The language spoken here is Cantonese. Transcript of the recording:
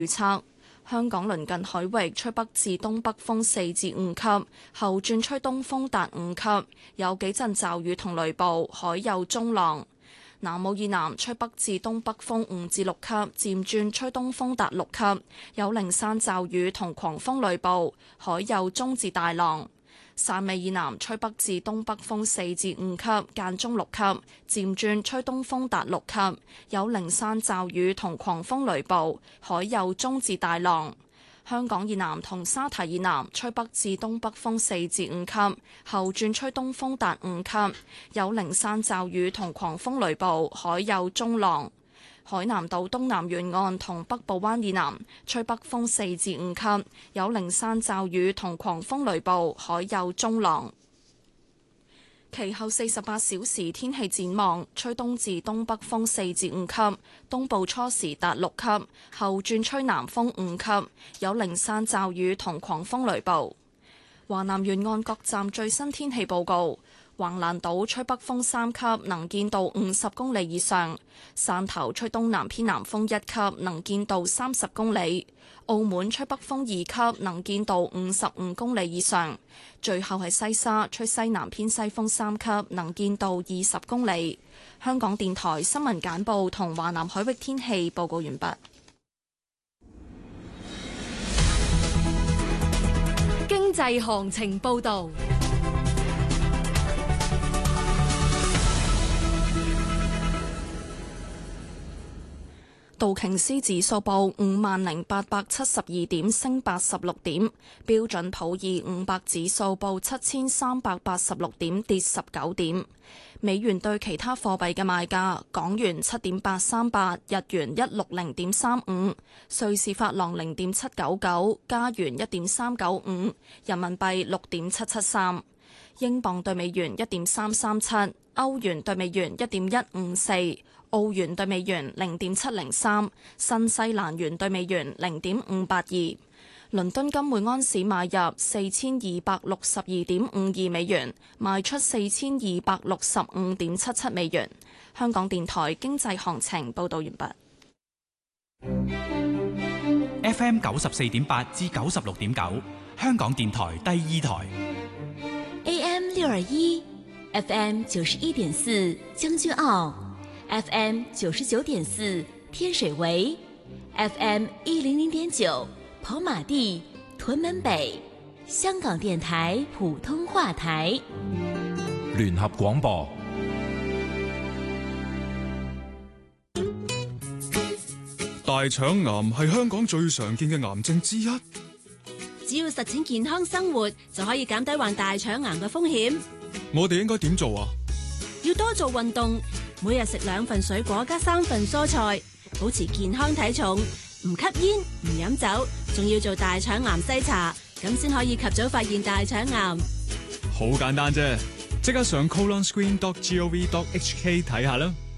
預測香港鄰近海域吹北至東北風4至5級，後轉吹東風達5級，有幾陣驟雨同雷暴，海有中浪。南澳以南吹北至東北風5至6級，漸轉吹東風達6級，有零散驟雨同狂風雷暴，海有中至大浪。汕尾以南吹北至東北風4至5級，間中6級，漸轉吹東風達6級，有零散驟雨同狂風雷暴，海有中至大浪。香港以南同沙堤以南吹北至東北風4至5級，後轉吹東風達5級，有零散驟雨同狂風雷暴，海有中浪。海南島東南沿岸同北部灣以南吹北風4至5級，有零散驟雨同狂風雷暴，海有中浪。其後48小時天氣展望，吹東至東北風4至5級，東部初時達6級，後轉吹南風5級，有零散驟雨同狂風雷暴。華南沿岸各站最新天氣報告。橫瀾島吹北風3級，能見度50公里以上；汕頭吹東南偏南風1級，能見度30公里；澳門吹北風2級，能見度55公里以上。最後係西沙吹西南偏西風3級，能見度20公里。香港電台新聞簡報同華南海域天氣報告完畢。 經濟行情報導。 道瓊斯指數報50,872點，升86點；標準普爾500指數報7386點，跌19點。美元對其他貨幣嘅賣價：港元7.838，日元160.35，瑞士法郎0.799，加元1.395，人民幣6.773，英鎊對美元1.337，歐元對美元1.154。澳元對美元0.703，新西蘭元對美元0.582。倫敦金每安士買入4262.52美元，賣出4265.77美元。香港電台經濟行情報道完畢。 FM 94.8至96.9，香港電台第2台。 AM 621 ，FM 91.4，將軍澳。FM 99.4天水圍 ，FM 100.9跑馬地屯門北，香港電台普通話台。 聯合廣播。 大腸癌係香港最常見嘅癌症之一。 只要實踐健康生活，就可以減低患大腸癌嘅風險。 我哋應該點做啊？ 要多做運動。每日食2份水果加3份蔬菜，保持健康體重，唔吸煙唔飲酒，仲要做大腸癌篩查，咁先可以及早發現大腸癌。 好簡單啫，即刻上colonscreen.gov.hk 睇下啦。